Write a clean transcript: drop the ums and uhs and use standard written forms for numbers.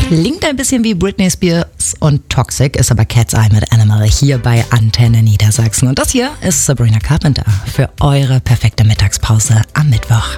Klingt ein bisschen wie Britney Spears und Toxic, ist aber Cat's Eye mit Animal hier bei Antenne Niedersachsen. Und das hier ist Sabrina Carpenter für eure perfekte Mittagspause am Mittwoch.